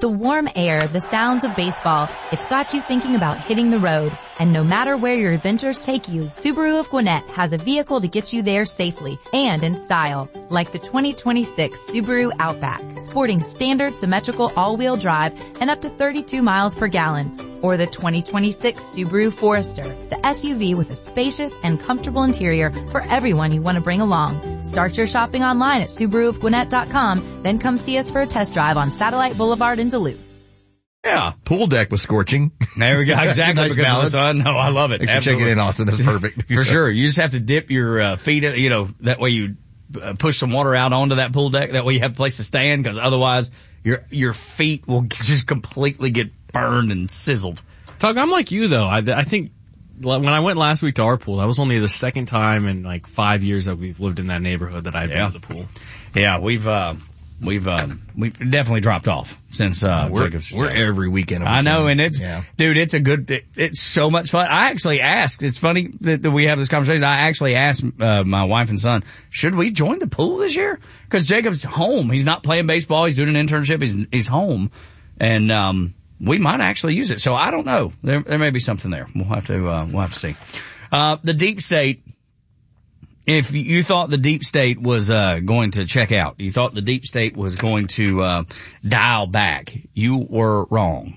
the warm air, the sounds of baseball, it's got you thinking about hitting the road. And no matter where your adventures take you, Subaru of Gwinnett has a vehicle to get you there safely and in style. Like the 2026 Subaru Outback, sporting standard symmetrical all-wheel drive and up to 32 miles per gallon. Or the 2026 Subaru Forester, the SUV with a spacious and comfortable interior for everyone you want to bring along. Start your shopping online at SubaruofGwinnett.com, then come see us for a test drive on Satellite Boulevard in Duluth. Yeah. Pool deck was scorching. There we go. Exactly. Nice because balance. of the sun. No, I love it. Thanks for checking in, Austin. That's perfect. For sure. You just have to dip your feet, that way you push some water out onto that pool deck. That way you have a place to stand, because otherwise your feet will just completely get burned and sizzled. Tug, I'm like you though. I think when I went last week to our pool, that was only the second time in like 5 years that we've lived in that neighborhood that I've been to the pool. Yeah, we've definitely dropped off since Jacob's. We're every weekend. I know, and dude, it's so much fun. I actually asked. It's funny that we have this conversation. I actually asked my wife and son, should we join the pool this year? Because Jacob's home. He's not playing baseball. He's doing an internship. He's home, and we might actually use it. So I don't know. There may be something there. We'll have to see. The deep state. If you thought the deep state was going to check out, you thought the deep state was going to dial back, you were wrong.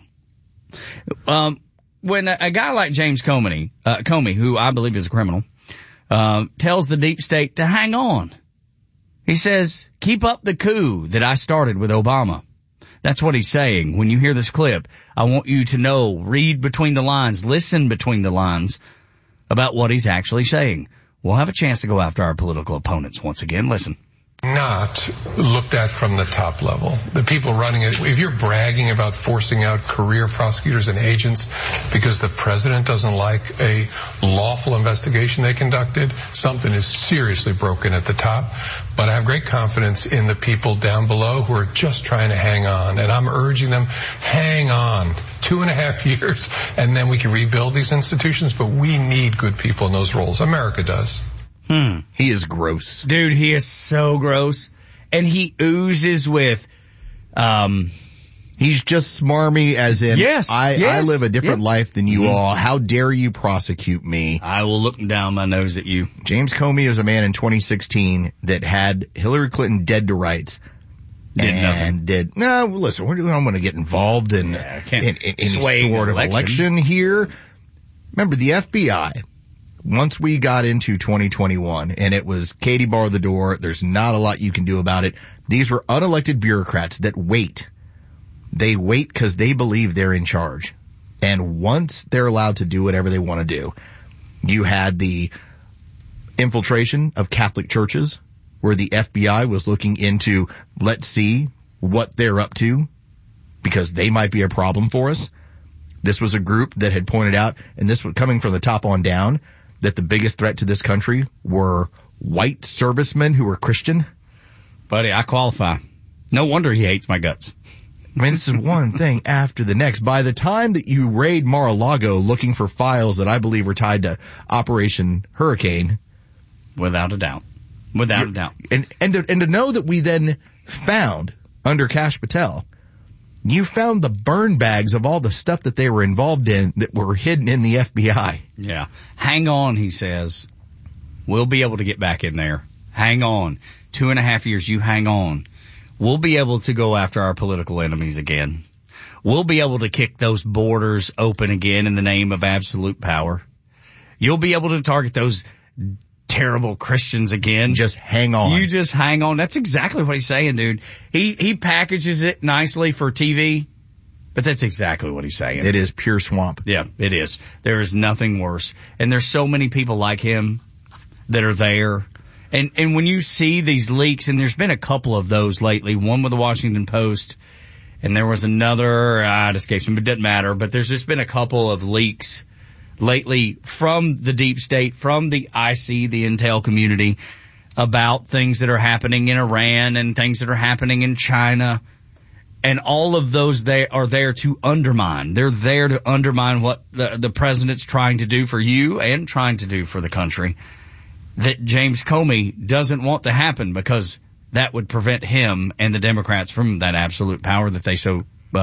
When a guy like James Comey, who I believe is a criminal, tells the deep state to hang on, he says, keep up the coup that I started with Obama. That's what he's saying. When you hear this clip, I want you to know, read between the lines, listen between the lines about what he's actually saying. We'll have a chance to go after our political opponents once again. Listen. Not looked at from the top level. The people running it, if you're bragging about forcing out career prosecutors and agents because the president doesn't like a lawful investigation they conducted, something is seriously broken at the top. But I have great confidence in the people down below who are just trying to hang on. And I'm urging them, hang on 2.5 years, and then we can rebuild these institutions. But we need good people in those roles. America does. He is gross. Dude, he is so gross. And he oozes with, he's just smarmy as in, I live a different life than you all. How dare you prosecute me? I will look down my nose at you. James Comey is a man in 2016 that had Hillary Clinton dead to rights. Listen, we don't want to get involved in any sort of election here. Remember, the FBI, once we got into 2021 and it was Katie bar the door, there's not a lot you can do about it. These were unelected bureaucrats that wait. They wait because they believe they're in charge. And once they're allowed to do whatever they want to do, you had the infiltration of Catholic churches where the FBI was looking into, let's see what they're up to because they might be a problem for us. This was a group that had pointed out, and this was coming from the top on down, that the biggest threat to this country were white servicemen who were Christian. Buddy, I qualify. No wonder he hates my guts. I mean, this is one thing after the next. By the time that you raid Mar-a-Lago looking for files that I believe were tied to Operation Hurricane. Without a doubt. Without a doubt. And to know that we then found, under Kash Patel, you found the burn bags of all the stuff that they were involved in that were hidden in the FBI. Yeah. Hang on, he says. We'll be able to get back in there. Hang on. 2.5 years, you hang on. We'll be able to go after our political enemies again. We'll be able to kick those borders open again in the name of absolute power. You'll be able to target those terrible Christians again. Just hang on. You just hang on. That's exactly what he's saying, dude. He packages it nicely for TV, but that's exactly what he's saying. It is pure swamp. Yeah, it is. There is nothing worse. And there's so many people like him that are there. And when you see these leaks, and there's been a couple of those lately, one with the Washington Post, and there was another, it escapes me, but it doesn't matter, but there's just been a couple of leaks lately from the deep state, from the IC, the intel community, about things that are happening in Iran and things that are happening in China. And all of those they are there to undermine. They're there to undermine what the president's trying to do for you and trying to do for the country. That James Comey doesn't want to happen because that would prevent him and the Democrats from that absolute power that they so